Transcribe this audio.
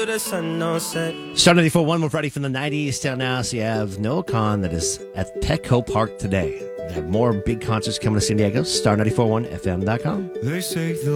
to the sun no set. Star 94.1, we're ready from the 90s till now. So you have Noah Kahan that is at Petco Park today. They have more big concerts coming to San Diego. Star 94.1fm.com. They say the